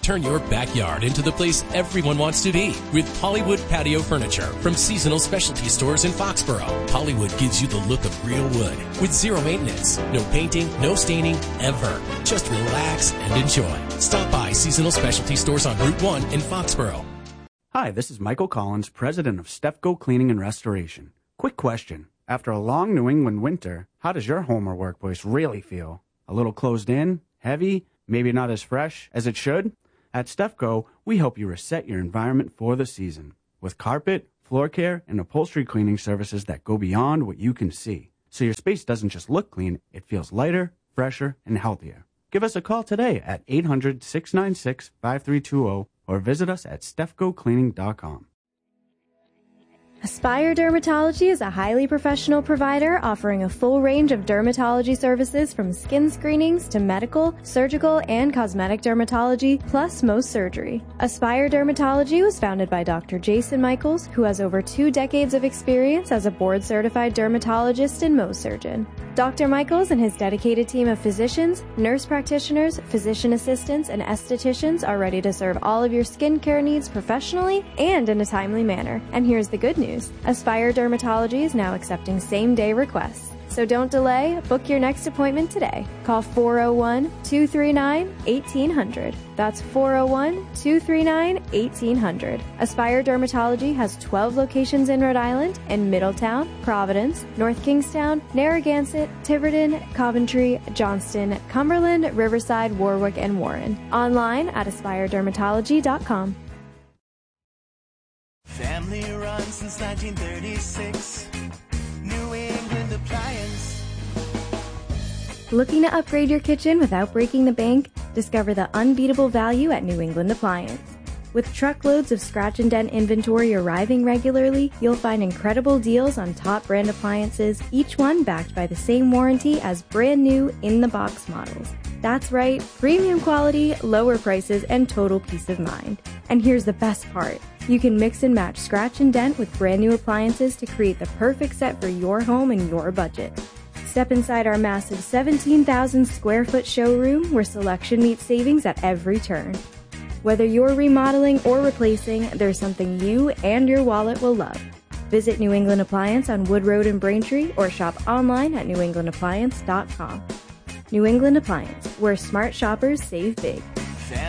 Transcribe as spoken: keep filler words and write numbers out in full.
Turn your backyard into the place everyone wants to be with Hollywood Patio Furniture from Seasonal Specialty Stores in Foxborough. Hollywood gives you the look of real wood with zero maintenance, no painting, no staining, ever. Just relax and enjoy. Stop by Seasonal Specialty Stores on Route one in Foxborough. Hi, this is Michael Collins, president of Stefco Cleaning and Restoration. Quick question. After a long New England winter, how does your home or workplace really feel? A little closed in? Heavy? Maybe not as fresh as it should? At Stefco, we help you reset your environment for the season with carpet, floor care, and upholstery cleaning services that go beyond what you can see. So your space doesn't just look clean, it feels lighter, fresher, and healthier. Give us a call today at eight hundred, six nine six, five three two zero or visit us at stefco cleaning dot com. Aspire Dermatology is a highly professional provider offering a full range of dermatology services from skin screenings to medical, surgical, and cosmetic dermatology, plus Mohs surgery. Aspire Dermatology was founded by Doctor Jason Michaels, who has over two decades of experience as a board-certified dermatologist and Mohs surgeon. Doctor Michaels and his dedicated team of physicians, nurse practitioners, physician assistants, and estheticians are ready to serve all of your skincare needs professionally and in a timely manner. And here's the good news. Aspire Dermatology is now accepting same-day requests. So don't delay, book your next appointment today. Call four oh one, two three nine, eighteen hundred. That's four oh one, two three nine, eighteen hundred. Aspire Dermatology has twelve locations in Rhode Island in Middletown, Providence, North Kingstown, Narragansett, Tiverton, Coventry, Johnston, Cumberland, Riverside, Warwick, and Warren. Online at aspire dermatology dot com. Family run since nineteen thirty-six. New England Appliance. Looking to upgrade your kitchen without breaking the bank? Discover the unbeatable value at New England Appliance. With truckloads of scratch and dent inventory arriving regularly, you'll find incredible deals on top brand appliances, each one backed by the same warranty as brand new in-the-box models. That's right, premium quality, lower prices, and total peace of mind. And here's the best part. You can mix and match scratch and dent with brand new appliances to create the perfect set for your home and your budget. Step inside our massive seventeen thousand square foot showroom where selection meets savings at every turn. Whether you're remodeling or replacing, there's something you and your wallet will love. Visit New England Appliance on Wood Road in Braintree or shop online at new england appliance dot com. New England Appliance, where smart shoppers save big.